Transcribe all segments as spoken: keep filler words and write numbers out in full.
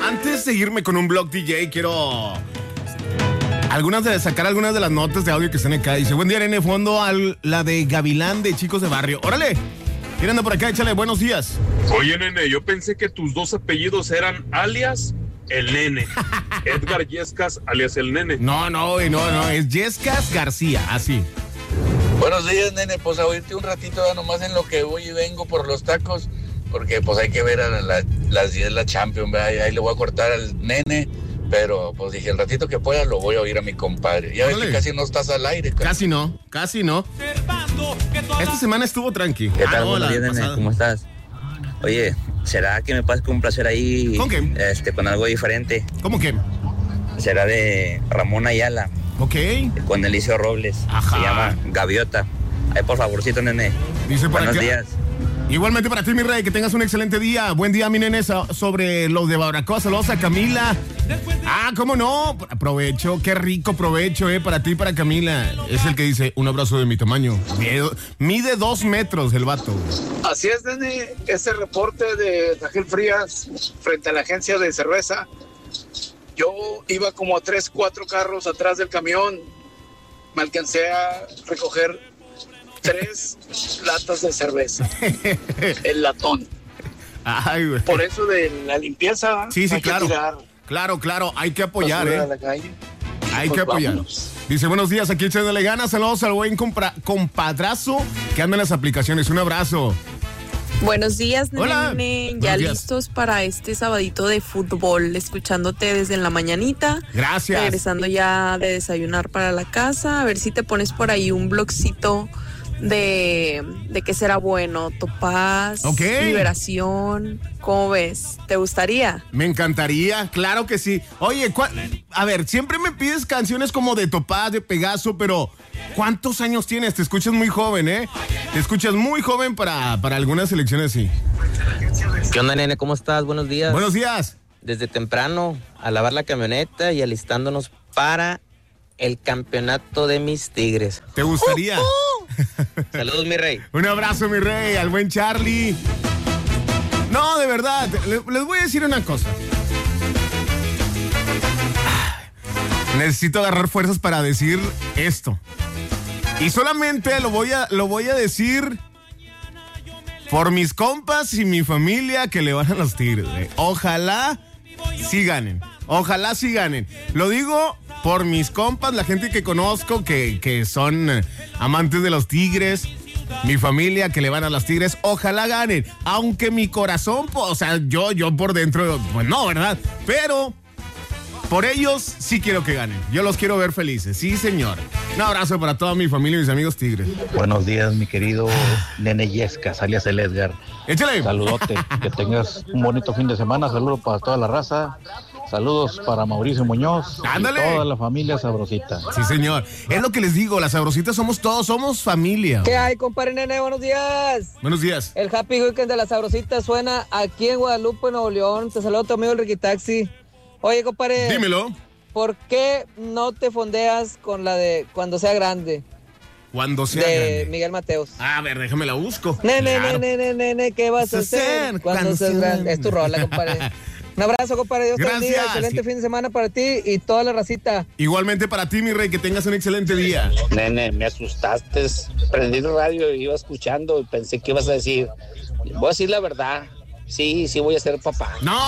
Antes de irme con un blog D J, quiero algunas de sacar algunas de las notas de audio que están acá. Dice, buen día, nene, fondo a la de Gavilán de Chicos de Barrio. ¡Órale! ¿Quién anda por acá? Échale, buenos días. Oye, nene, yo pensé que tus dos apellidos eran alias el nene. Edgar Yescas, alias el nene. No, no, no, no, es Yescas García, así. Buenos días, nene, pues a oírte un ratito nomás en lo que voy y vengo por los tacos, porque pues hay que ver a la, las diez la Champions, ¿verdad? Ahí, ahí le voy a cortar al nene, pero pues dije, el ratito que pueda lo voy a oír a mi compadre. Ya ves que casi no estás al aire. Casi, casi no, casi no. Esta semana estuvo tranqui. ¿Qué tal? Ah, no, Buenos días, nene, ¿cómo estás? Oye, ¿será que me puedes complacer ahí ¿con qué? Este, con algo diferente? ¿Cómo qué? Será de Ramón Ayala. Ok. Con Eliseo Robles. Ajá. Se llama Gaviota. Ay, por favorcito, nene. Dice por Buenos acá. días. Igualmente para ti, mi rey, que tengas un excelente día. Buen día, mi nene, sobre los de Baracoa. Saludos a Camila. Ah, ¿cómo no? Aprovecho, qué rico provecho, eh, para ti y para Camila. Es el que dice, un abrazo de mi tamaño. Mide, mide dos metros el vato. Así es, nene, ese reporte de Ángel Frías frente a la agencia de cerveza. Yo iba como a tres, cuatro carros atrás del camión. Me alcancé a recoger tres latas de cerveza. El latón. Ay, güey. Por eso de la limpieza. Sí, sí, hay claro. que tirar Claro, claro, hay que apoyar, basura eh. a la calle. Hay Pues que apoyar. vámonos. Dice, buenos días, aquí echándole ganas. Saludos al buen compra- compadrazo que anda en las aplicaciones. Un abrazo. Buenos días, nene, Hola. nene. Buenos Ya días. listos para este sabadito de fútbol, escuchándote desde la mañanita. Gracias. Regresando ya de desayunar para la casa. A ver si te pones por ahí un blogcito de, de qué será bueno. Topaz, Ok. Liberación. ¿Cómo ves? ¿Te gustaría? Me encantaría, claro que sí. Oye, ¿cuál- a ver, siempre me pides canciones como de Topaz, de Pegaso, pero ¿cuántos años tienes? Te escuchas muy joven, ¿eh? Te escuchas muy joven para, para algunas selecciones, sí. ¿Qué onda, nene? ¿Cómo estás? Buenos días. Buenos días. Desde temprano, a lavar la camioneta y alistándonos para el campeonato de mis Tigres. ¿Te gustaría? Saludos, mi rey. Un abrazo, mi rey, al buen Charlie. No, de verdad, le- les voy a decir una cosa. Necesito agarrar fuerzas para decir esto. Y solamente lo voy a, lo voy a decir por mis compas y mi familia que le van a los Tigres, güey. Ojalá sí ganen. Ojalá sí ganen. Lo digo por mis compas, la gente que conozco que, que son eh, amantes de los Tigres. Mi familia que le van a los Tigres, ojalá ganen. Aunque mi corazón, pues, o sea, yo, yo por dentro, pues no, ¿verdad? Pero por ellos sí quiero que ganen. Yo los quiero ver felices, sí, señor. Un abrazo para toda mi familia y mis amigos Tigres. Buenos días, mi querido nene Yescas, alias el Edgar. Échale. Saludote, que tengas un bonito fin de semana. Saludos para toda la raza. Saludos para Mauricio Muñoz. ¡Ándale! Y toda la familia sabrosita. Sí, señor. Es lo que les digo, las sabrositas somos todos, somos familia. ¿Qué hay, compadre nene? Buenos días. Buenos días. El Happy Weekend de la Sabrosita suena aquí en Guadalupe, Nuevo León. Te saludo tu amigo el Ricky Taxi. Oye, compadre. Dímelo. ¿Por qué no te fondeas con la de Cuando sea grande? Cuando sea de grande. Miguel Mateos. A ver, déjame la busco. Nene, Claro. nene, nene, nene, ¿qué vas a hacer cuando seas grande? Es tu rola, compadre. Un abrazo, compadre. Dios te bendiga. Gracias. Excelente fin de semana para ti y toda la racita. Igualmente para ti, mi rey, que tengas un excelente día. Nene, me asustaste. Prendí el radio y iba escuchando y pensé que ibas a decir. Voy a decir la verdad. Sí, sí voy a ser papá. No.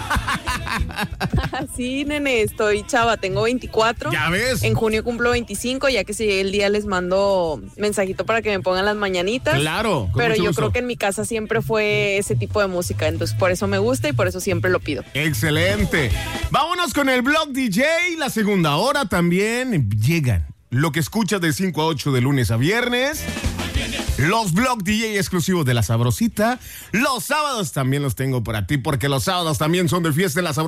Sí, nene, estoy chava, tengo veinticuatro. Ya ves. En junio cumplo veinticinco, ya que si llegue el día les mando mensajito para que me pongan las mañanitas. Claro. con Pero mucho yo gusto. creo que en mi casa siempre fue ese tipo de música, entonces por eso me gusta y por eso siempre lo pido. Excelente. Vámonos con el blog D J. La segunda hora también llegan. Lo que escuchas de cinco a ocho de lunes a viernes. Los blog D J exclusivos de La Sabrosita. Los sábados también los tengo para ti porque los sábados también son de fiesta en La Sabrosita.